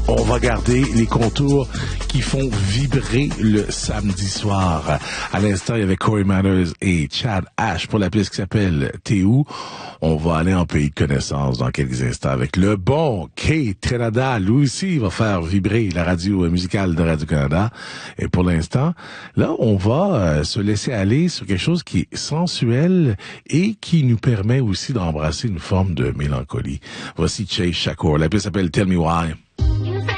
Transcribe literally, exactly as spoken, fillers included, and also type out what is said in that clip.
on va garder les contours qui font vibrer le samedi soir. À l'instant, il y avait Corey Manners et Chad Ash pour la pièce qui s'appelle T'es où? On va aller en pays de connaissance dans quelques instants avec le bon Kate Canada. Lui aussi, il va faire vibrer la radio musicale de Radio-Canada. Et pour l'instant, là, on va euh, se laisser aller sur quelque chose qui est sensuel et qui nous permet aussi d'embrasser une forme de mélancolie. Voici Chase Shakur. La pièce s'appelle Tell Me Why.